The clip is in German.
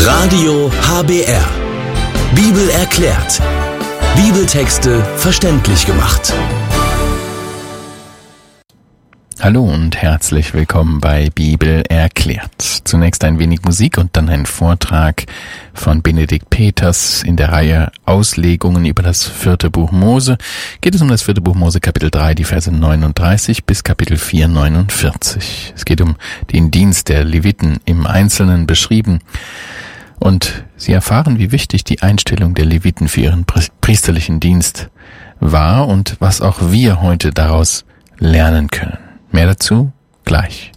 Radio HBR. Bibel erklärt. Bibeltexte verständlich gemacht. Hallo und herzlich willkommen bei Bibel erklärt. Zunächst ein wenig Musik und dann ein Vortrag von Benedikt Peters in der Reihe Auslegungen über das 4. Buch Mose. Geht es um das 4. Buch Mose, Kapitel 3, die Verse 39 bis Kapitel 4, 49. Es geht um den Dienst der Leviten im Einzelnen beschrieben. Und Sie erfahren, wie wichtig die Einstellung der Leviten für ihren priesterlichen Dienst war und was auch wir heute daraus lernen können. Mehr dazu gleich.